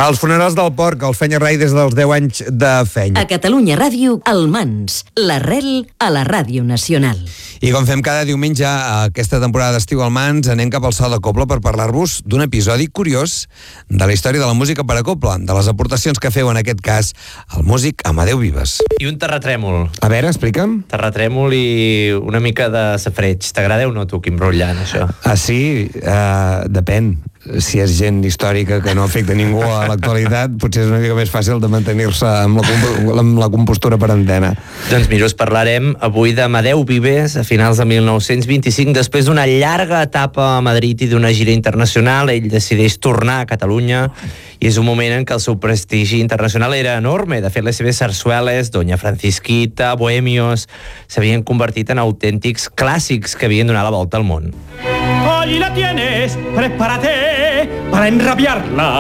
Els funerals del porc, el fenya rai des dels 10 anys de fenya. A Catalunya Ràdio, el Mans, l'arrel a la Ràdio Nacional. I com fem cada diumenge, aquesta temporada d'estiu al Mans, anem cap al so de Cobla per parlar-vos d'un episodi curiós de la història de la música per a Cobla, de les aportacions que feu en aquest cas el músic Amadeu Vives. I un terratrèmol. A veure, explica'm. Terratrèmol i una mica de safareig. T'agrada o no, tu, Quim Rotllant, això? Ah, sí? Depèn. Si és gent històrica que no afecta ningú a l'actualitat, potser és una mica més fàcil de mantenir-se amb la compostura per antena. Doncs mira, us parlarem avui d'Amadeu Vives a finals de 1925. Després d'una llarga etapa a Madrid i d'una gira internacional, ell decideix tornar a Catalunya i és un moment en què el seu prestigi internacional era enorme. De fet, les seves sarsueles, Doña Francisquita, Bohemios, s'havien convertit en autèntics clàssics que havien donat la volta al món. Hoy la tienes, prepárate para enrabiarla.